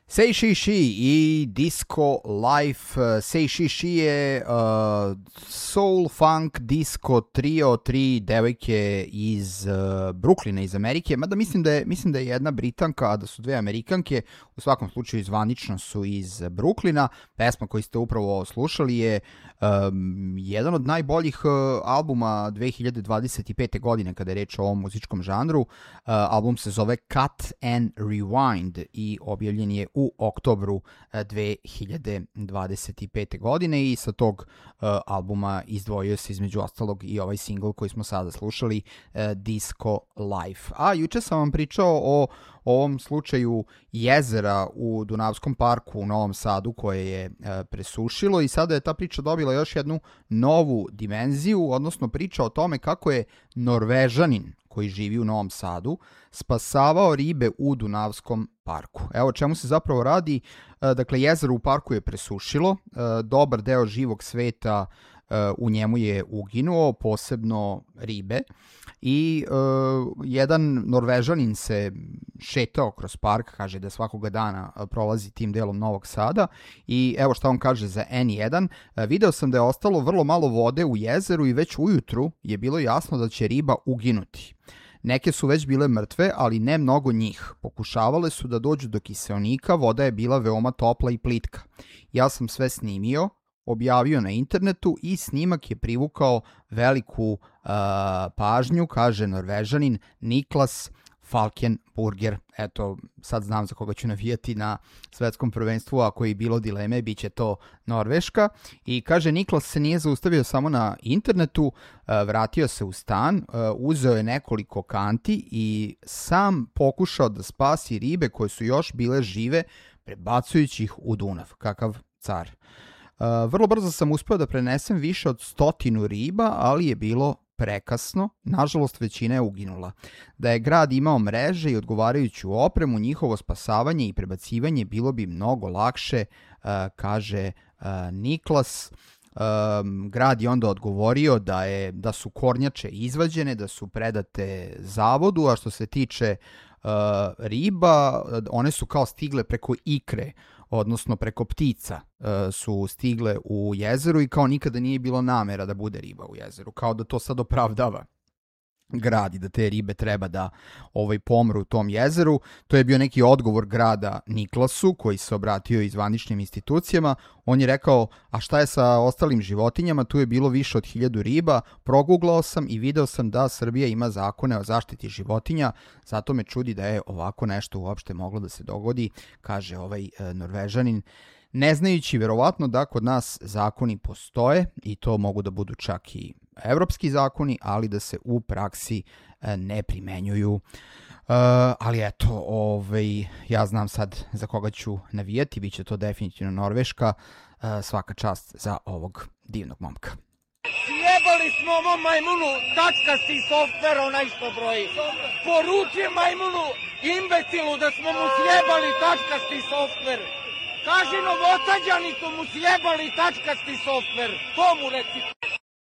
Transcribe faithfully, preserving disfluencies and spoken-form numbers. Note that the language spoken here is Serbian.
Say She She i Disco Life. Say She She je uh, soul funk disco trio, tri devojke iz uh, Brooklyna, iz Amerike, mada mislim da, je, mislim da je jedna Britanka, a da su dve Amerikanke, u svakom slučaju zvanično su iz Brooklyna. Pesma koju ste upravo slušali je um, jedan od najboljih uh, albuma dve hiljade dvadeset pete. godine kada je reč o ovom muzičkom žanru. Uh, album se zove Cut and Rewind i objavljen je u oktobru dve hiljade dvadeset pete. godine i sa tog uh, albuma izdvojio se između ostalog i ovaj single koji smo sada slušali, uh, Disco Life. A juče sam vam pričao o ovom slučaju jezera u Dunavskom parku u Novom Sadu koje je e, presušilo i sada je ta priča dobila još jednu novu dimenziju, odnosno priča o tome kako je Norvežanin koji živi u Novom Sadu spasavao ribe u Dunavskom parku. Evo čemu se zapravo radi. E, dakle, jezero u parku je presušilo, e, dobar deo živog sveta e, u njemu je uginuo, posebno ribe. I uh, jedan Norvežanin se šetao kroz park, kaže da svakoga dana prolazi tim delom Novog Sada i evo šta on kaže za en jedan. Uh, video sam da je ostalo vrlo malo vode u jezeru i već ujutru je bilo jasno da će riba uginuti. Neke su već bile mrtve, ali ne mnogo njih. Pokušavale su da dođu do kiseonika, voda je bila veoma topla i plitka. Ja sam sve snimio, objavio na internetu i snimak je privukao veliku uh, pažnju, kaže Norvežanin Niklas Falkenburger. Eto, sad znam za koga ću navijati na svetskom prvenstvu, ako je bilo dileme, bit će to Norveška. I kaže, Niklas se nije zaustavio samo na internetu, uh, vratio se u stan, uh, uzeo je nekoliko kanti i sam pokušao da spasi ribe koje su još bile žive, prebacujući ih u Dunav. Kakav car. Uh, vrlo brzo sam uspeo da prenesem više od stotinu riba, ali je bilo prekasno, nažalost većina je uginula. Da je grad imao mreže i odgovarajuću opremu, njihovo spasavanje i prebacivanje bilo bi mnogo lakše, uh, kaže uh, Niklas. Um, grad je onda odgovorio da, je, da su kornjače izvađene, da su predate zavodu, a što se tiče uh, riba, one su kao stigle preko ikre, odnosno preko ptica uh, su stigle u jezeru i kao nikada nije bilo namera da bude riba u jezeru, kao da to sad opravdava grad i da te ribe treba da ovaj pomru u tom jezeru. To je bio neki odgovor grada Niklasu koji se obratio i zvaničnim institucijama. On je rekao, a šta je sa ostalim životinjama, tu je bilo više od hiljadu riba, proguglao sam i video sam da Srbija ima zakone o zaštiti životinja, zato me čudi da je ovako nešto uopšte moglo da se dogodi, kaže ovaj e, Norvežanin. Ne znajući verovatno da kod nas zakoni postoje i to mogu da budu čak i evropski zakoni, ali da se u praksi ne primenjuju. Uh, ali eto, ovaj, ja znam sad za koga ću navijati, bit će to definitivno Norveška. Uh, svaka čast za ovog divnog momka. Sjebali smo ovom majmunu tačkasti softver onaj što broji. Poruči majmunu imbecilu da smo mu sjebali tačkasti softver. Kaži Novosađani su mu sjebali tačkasti softver. To mu reci.